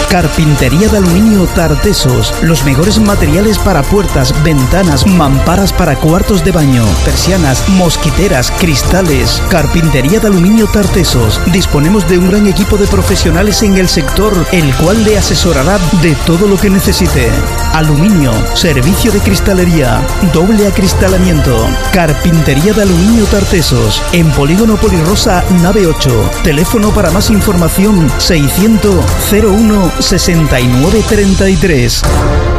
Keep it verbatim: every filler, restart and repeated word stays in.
Carpintería de aluminio Tartesos. Los mejores materiales para puertas, ventanas, mamparas para cuartos de baño, persianas, mosquiteras, cristales. Carpintería de aluminio Tartesos. Disponemos de un gran equipo de profesionales en el sector, el cual le asesorará de todo lo que necesite. Aluminio, servicio de cristalería, doble acristalamiento. Carpintería de aluminio Tartesos. En Polígono Polirrosa, nave ocho. Teléfono para más información seiscientos cero uno sesenta y nueve treinta y tres.